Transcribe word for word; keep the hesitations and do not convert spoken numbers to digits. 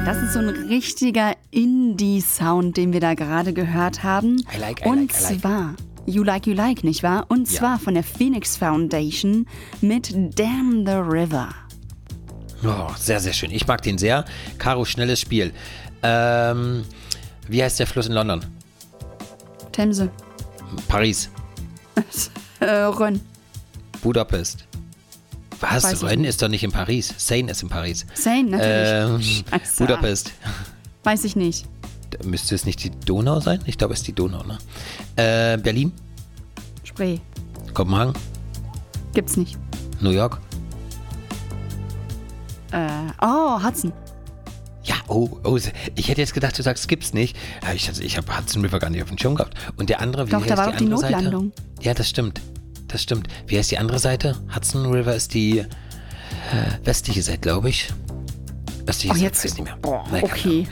Das ist so ein richtiger Indie-Sound, den wir da gerade gehört haben. I like, I Und like, I like. zwar You Like You Like, nicht wahr? Und Ja. zwar von der Phoenix Foundation mit Damn the River. Oh, sehr, sehr schön. Ich mag den sehr. Caro, schnelles Spiel. Ähm, wie heißt der Fluss in London? Themse. Paris. äh, Rhön. Budapest. Weiß Was? ich Rennes nicht. ist doch nicht in Paris. Seine ist in Paris. Seine, natürlich. Ähm, Scheiße. Budapest. Weiß ich nicht. Da müsste es nicht die Donau sein? Ich glaube, es ist die Donau, ne? Äh, Berlin. Spree. Kopenhagen. Gibt's nicht. New York. Äh, oh, Hudson. Ja, oh, oh, ich hätte jetzt gedacht, du sagst, gibt's nicht. Aber Ich, ich habe Hudson River gar nicht auf dem Schirm gehabt. Und der andere, wie Doch, heißt da war die doch die andere Notlandung. Seite? Ja, das stimmt. Das stimmt. Wie heißt die andere Seite? Hudson River ist die äh, westliche Seite, glaube ich. Östliche Oh, Seite, jetzt. weiß nicht mehr. Boah, Nein, keine okay.